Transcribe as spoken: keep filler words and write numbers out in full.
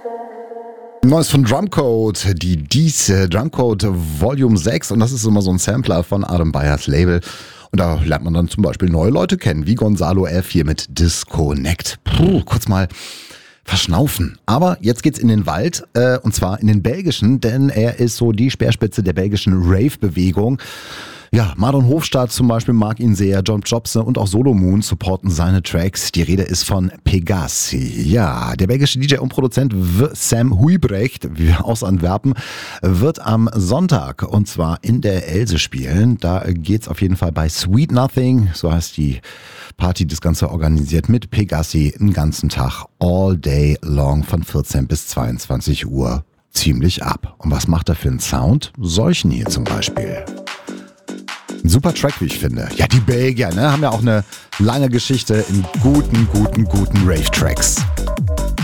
Neues von Drumcode, die Dies Drumcode Volume sechs, und das ist immer so ein Sampler von Adam Beyers Label. Und da lernt man dann zum Beispiel neue Leute kennen, wie Gonzalo F hier mit Disconnect. Puh, kurz mal verschnaufen. Aber jetzt geht's in den Wald, äh, und zwar in den belgischen, denn er ist so die Speerspitze der belgischen Rave-Bewegung. Ja, Mardon Hofstadt zum Beispiel mag ihn sehr, John Jobson und auch Solo Moon supporten seine Tracks. Die Rede ist von Pegasi. Ja, der belgische D J und Produzent Sam Huybrecht aus Antwerpen wird am Sonntag, und zwar in der Else spielen. Da geht's auf jeden Fall bei Sweet Nothing, so heißt die Party, das Ganze organisiert mit Pegasi den ganzen Tag, all day long von vierzehn bis zweiundzwanzig Uhr. Ziemlich ab. Und was macht er für einen Sound? Solchen hier zum Beispiel. Ein super Track, wie ich finde. Ja, die Belgier, ne, haben ja auch eine lange Geschichte in guten, guten, guten Rave-Tracks.